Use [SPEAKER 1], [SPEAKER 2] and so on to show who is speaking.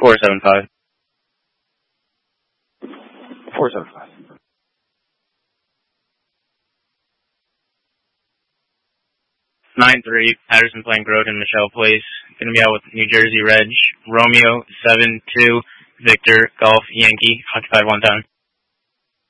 [SPEAKER 1] 475.
[SPEAKER 2] 475.
[SPEAKER 1] 9-3, Patterson playing Groton, Michelle Place. Going to be out with New Jersey Reg, Romeo 7-2, Victor Golf Yankee, occupied 1 time.